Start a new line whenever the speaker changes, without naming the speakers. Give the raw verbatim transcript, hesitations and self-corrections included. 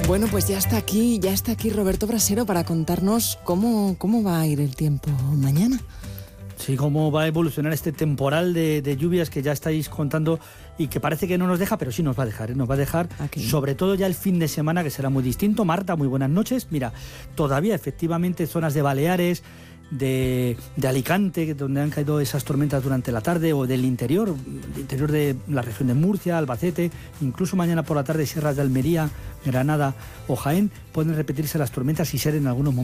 Bueno, pues ya está aquí, ya está aquí Roberto Brasero para contarnos cómo, cómo va a ir el tiempo mañana.
Sí, cómo va a evolucionar este temporal de, de lluvias que ya estáis contando y que parece que no nos deja, pero sí nos va a dejar, ¿eh? Nos va a dejar,
Aquí.
Sobre todo ya el fin de semana, que será muy distinto. Marta, muy buenas noches. Mira, todavía efectivamente zonas de Baleares, de, de Alicante, donde han caído esas tormentas durante la tarde, o del interior, el interior de la región de Murcia, Albacete, incluso mañana por la tarde sierras de Almería, Granada o Jaén, pueden repetirse las tormentas y ser en algunos momentos